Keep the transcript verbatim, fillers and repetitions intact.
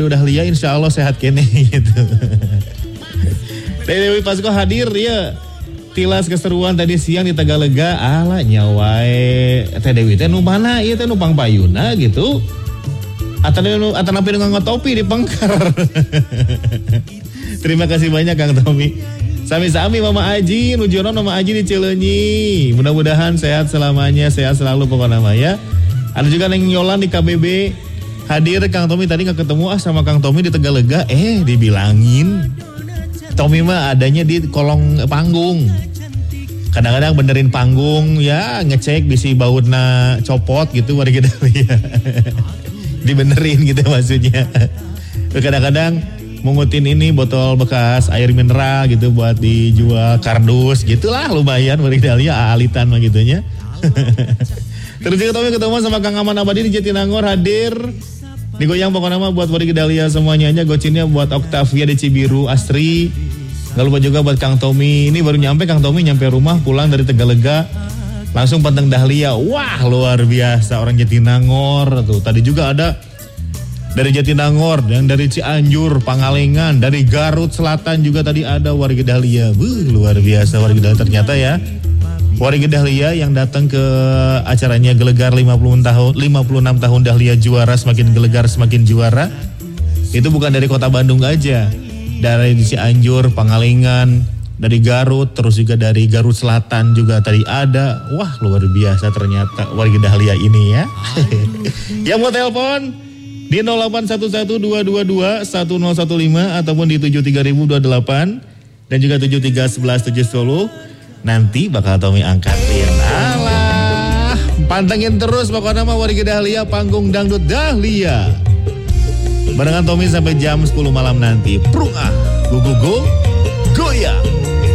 Dahlia insya Allah sehat kene gitu. Teh Dewi Pasko hadir ya. Tilas keseruan tadi siang di Tagalega. Alah nyawae. Teh Dewi teh nu mana ieu teh nu pangpayuna gitu. Atau atau napi dengan ngotopi di Pengkar. Terima kasih banyak Kang Tommy. Sami-sami Mama Aji, nujono Mama Aji di Cileunyi. Mudah-mudahan sehat selamanya, sehat selalu pokoknya nama ya. Ada juga Neng Yolan di K B B. Hadir Kang Tommy tadi gak ketemu ah sama Kang Tommy di Tegalega. Eh dibilangin Tommy mah adanya di kolong panggung. Kadang-kadang benerin panggung ya, ngecek bisi bautna copot gitu mari kita ya. Dibenerin gitu maksudnya. Kadang-kadang mungutin ini botol bekas air mineral gitu buat dijual kardus gitulah lumayan mari Dahlia alitan mah gitunya. Terus juga Tommy ketemu sama Kang Aman Abadi di Jatinangor hadir. Digoyang pokoknya mah buat Wari Dahlia semuanya aja, gocinnya buat Octavia di Cibiru, Astri. Gak lupa juga buat Kang Tommy. Ini baru nyampe Kang Tommy nyampe rumah pulang dari Tegalega. Langsung panteng Dahlia. Wah luar biasa orang Jatinangor tuh. Tadi juga ada dari Jatinangor, yang dari Cianjur, Pangalengan, dari Garut Selatan juga tadi ada warga Dahlia. Wuh, luar biasa warga Dahlia ternyata ya. Warga Dahlia yang datang ke acaranya Gelegar lima puluh tahun, lima puluh enam tahun Dahlia juara, semakin gelegar semakin juara. Itu bukan dari kota Bandung aja. Dari Cianjur, Pangalengan, dari Garut, terus juga dari Garut Selatan juga tadi ada. Wah, luar biasa ternyata warga Dahlia ini ya. Yang mau telepon di nol delapan satu satu dua dua dua satu nol satu lima ataupun di tujuh tiga nol dua delapan dan juga tujuh tiga satu satu tujuh nol. Nanti bakal Tommy angkatin. Alah, pantengin terus pokoknya nama warga Dahlia, panggung dangdut Dahlia. Barengan Tommy sampai jam sepuluh malam nanti. Prung ah, go go go, goyang.